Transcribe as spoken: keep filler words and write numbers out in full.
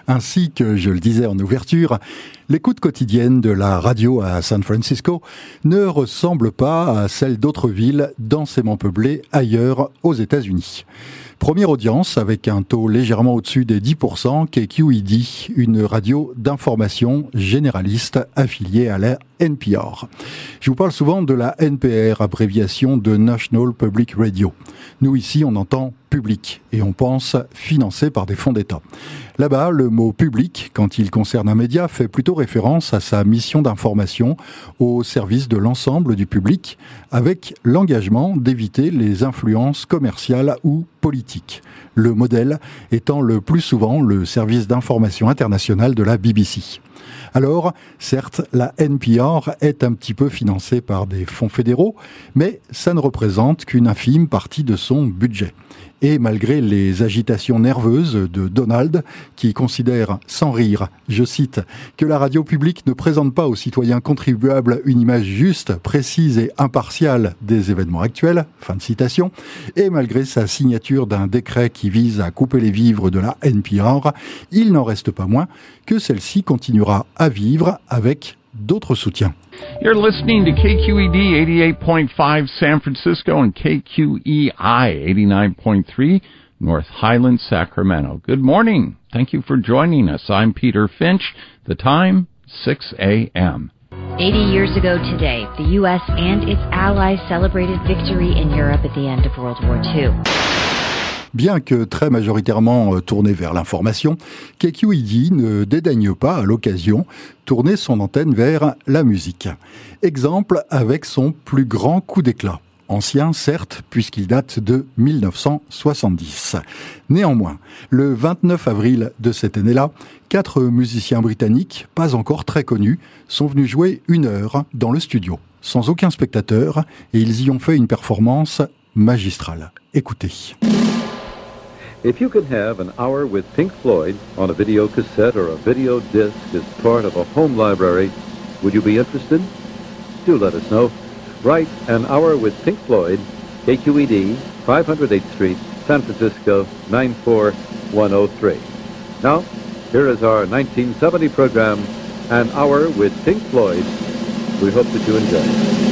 Ainsi que je le disais en ouverture, l'écoute quotidienne de la radio à San Francisco ne ressemble pas à celle d'autres villes densément peuplées ailleurs aux États-Unis. Première audience avec un taux légèrement au-dessus des dix pour cent, K Q E D, une radio d'information généraliste affiliée à la N P R. Je vous parle souvent de la N P R, abréviation de National Public Radio. Nous ici, on entend public et on pense financé par des fonds d'État. Là-bas, le mot public, quand il concerne un média, fait plutôt référence à sa mission d'information au service de l'ensemble du public, avec l'engagement d'éviter les influences commerciales ou politiques. Le modèle étant le plus souvent le service d'information international de la B B C. Alors, certes, la N P R est un petit peu financée par des fonds fédéraux, mais ça ne représente qu'une infime partie de son budget. Et malgré les agitations nerveuses de Donald, qui considère, sans rire, je cite, que la radio publique ne présente pas aux citoyens contribuables une image juste, précise et impartiale des événements actuels, fin de citation, et malgré sa signature d'un décret qui vise à couper les vivres de la N P R, il n'en reste pas moins que celle-ci continuera à vivre avec d'autres soutiens. You're listening to K Q E D eighty-eight point five San Francisco and K Q E I eighty-nine point three North Highland, Sacramento. Good morning. Thank you for joining us. I'm Peter Finch. The time, six a.m. eighty years ago today, the U S and its allies celebrated victory in Europe at the end of World War Two. Bien que très majoritairement tourné vers l'information, K Q E D ne dédaigne pas, à l'occasion, tourner son antenne vers la musique. Exemple avec son plus grand coup d'éclat. Ancien, certes, puisqu'il date de mille neuf cent soixante-dix. Néanmoins, le vingt-neuf avril de cette année-là, quatre musiciens britanniques, pas encore très connus, sont venus jouer une heure dans le studio, sans aucun spectateur, et ils y ont fait une performance magistrale. Écoutez. If you could have an hour with Pink Floyd on a video cassette or a video disc as part of a home library, would you be interested? Do let us know. Write An Hour with Pink Floyd, K Q E D, five hundred eighth Street, San Francisco, nine four one oh three. Now, here is our nineteen seventy program, An Hour with Pink Floyd. We hope that you enjoy it.